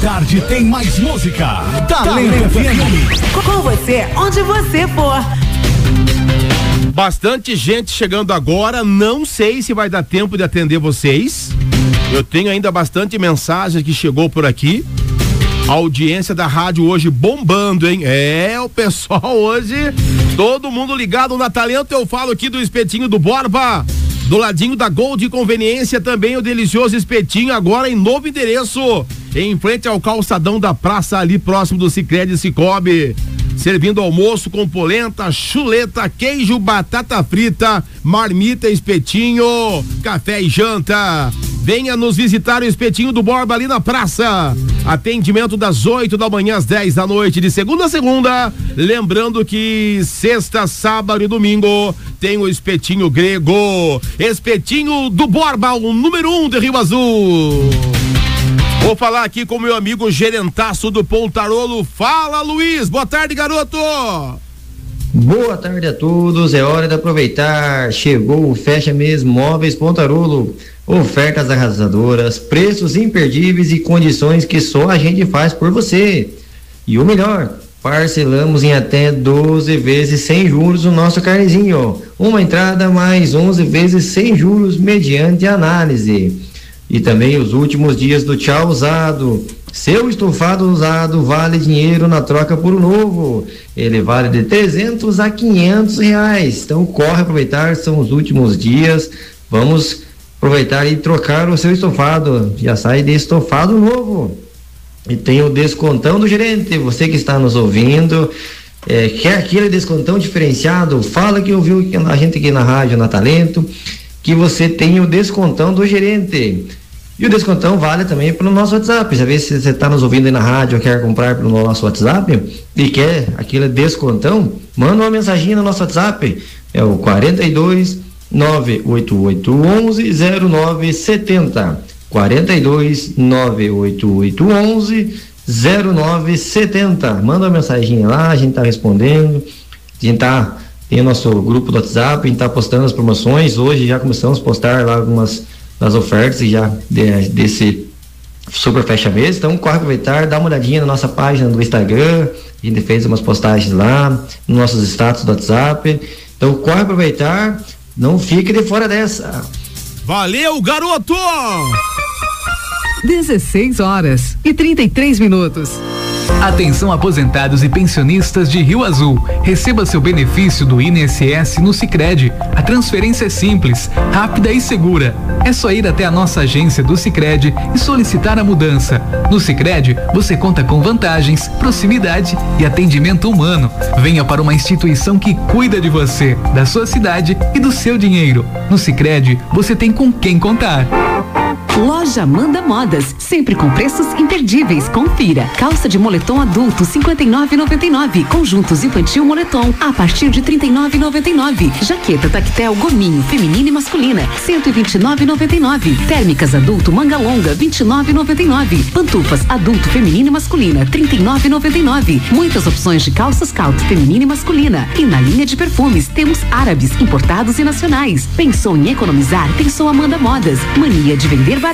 Tarde tem mais música. Talento FM. Com você, onde você for. Bastante gente chegando agora, não sei se vai dar tempo de atender vocês. Eu tenho ainda bastante mensagem que chegou por aqui. A audiência da rádio hoje bombando, hein? O pessoal hoje, todo mundo ligado na Talento. Eu falo aqui do espetinho do Borba, do ladinho da Gol de Conveniência, também o delicioso espetinho, agora em novo endereço, em frente ao calçadão da praça, ali próximo do Sicredi Cicobi. Servindo almoço com polenta, chuleta, queijo, batata frita, marmita, espetinho, café e janta. Venha nos visitar o espetinho do Borba ali na praça. Atendimento das 8 da manhã às 10 da noite, de segunda a segunda. Lembrando que sexta, sábado e domingo tem o espetinho grego. Espetinho do Borba, o número 1 de Rio Azul. Vou falar aqui com meu amigo gerentaço do Pontarolo. Fala, Luiz. Boa tarde, garoto. Boa tarde a todos. É hora de aproveitar. Chegou o Fecha Mês Móveis Pontarolo. Ofertas arrasadoras, preços imperdíveis e condições que só a gente faz por você. E o melhor, parcelamos em até 12 vezes sem juros o nosso carnezinho. Uma entrada mais 11 vezes sem juros mediante análise. E também os últimos dias do tchau usado. Seu estofado usado vale dinheiro na troca por um novo. Ele vale de 300 a 500 reais. Então corre aproveitar, são os últimos dias. Vamos aproveitar e trocar o seu estofado. Já sai de estofado novo. E tem o descontão do gerente. Você que está nos ouvindo, quer aquele descontão diferenciado? Fala que ouviu a gente aqui na rádio, na Talento, que você tem o descontão do gerente. E o descontão vale também pelo nosso WhatsApp. Já vê se você está nos ouvindo aí na rádio ou quer comprar pelo nosso WhatsApp e quer aquele descontão, manda uma mensagem no nosso WhatsApp. É o 42 98811 0970. 42 98811 0970. Manda uma mensagem lá, a gente tá respondendo. A gente tem o nosso grupo do WhatsApp, a gente tá postando as promoções. Hoje já começamos a postar lá algumas das ofertas e já desse super fecha mês. Então corre aproveitar, dá uma olhadinha na nossa página do Instagram. A gente fez umas postagens lá, nos nossos status do WhatsApp. Então corre aproveitar, não fique de fora dessa. Valeu, garoto! 16h33. Atenção aposentados e pensionistas de Rio Azul. Receba seu benefício do INSS no Sicredi. A transferência é simples, rápida e segura. É só ir até a nossa agência do Sicredi e solicitar a mudança. No Sicredi, você conta com vantagens, proximidade e atendimento humano. Venha para uma instituição que cuida de você, da sua cidade e do seu dinheiro. No Sicredi, você tem com quem contar. Loja Manda Modas, sempre com preços imperdíveis. Confira. Calça de moletom adulto, 59,99. Conjuntos infantil moletom, a partir de 39,99. Jaqueta tactel gominho, feminina e masculina, 129,99. Térmicas adulto manga longa, 29,99. Pantufas adulto feminina e masculina, 39,99. Muitas opções de calças calto feminina e masculina. E na linha de perfumes temos árabes, importados e nacionais. Pensou em economizar? Pensou Amanda Modas. Mania de vender barato.